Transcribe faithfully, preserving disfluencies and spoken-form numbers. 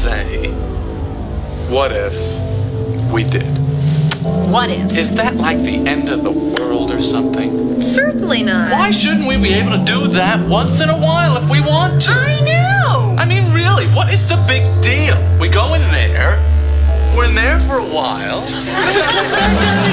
say, what if we did? What if? Is that like the end of the world or something? Certainly not. Why shouldn't we be able to do that once in a while if we want to? I know! I mean, really, what is the big deal? We go in there, we're in there for a while.